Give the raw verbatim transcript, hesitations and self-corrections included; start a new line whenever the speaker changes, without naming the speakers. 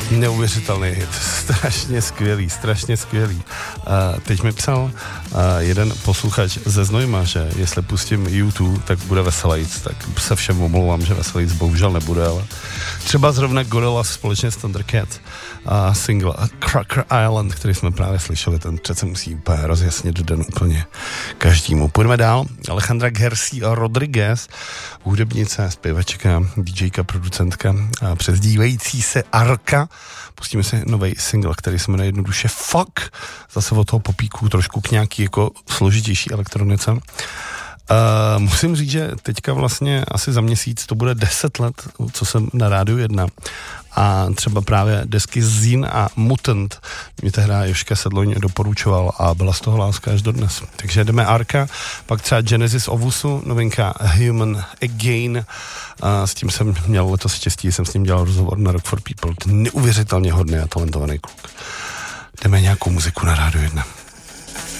Neuvěřitelný hit, strašně skvělý, strašně skvělý. Uh, teď mi psal uh, jeden posluchač ze Znojma, že jestli pustím YouTube, tak bude veselejc, tak se všem omlouvám, že veselejc bohužel nebude, ale třeba zrovna Gorillaz společně s Thundercat a single Cracker Island, který jsme právě slyšeli, ten přece musí úplně rozjasnit den úplně každému. Půjdeme dál. Alejandra Garcia Rodriguez, hudebnice, zpěvačka, DJka, producentka, přezdívající se Arka. Pustíme si nový single, který se jmenuje jednoduše Fuck. Zase od toho popíku trošku k nějaký jako složitější elektronice. Uh, musím říct, že teďka vlastně asi za měsíc to bude deset let, co jsem na Rádiu jedna. A třeba právě desky Zin a Mutant mě tehdy Jožka Sedloň doporučoval a byla z toho láska až dodnes. Takže jdeme Arka, pak třeba Genesis Ovusu, novinka Human Again. A s tím jsem měl letos štěstí, jsem s ním dělal rozhovor na Rock for People. Neuvěřitelně hodný a talentovaný kluk. Jdeme nějakou muziku na Rádiu jedna.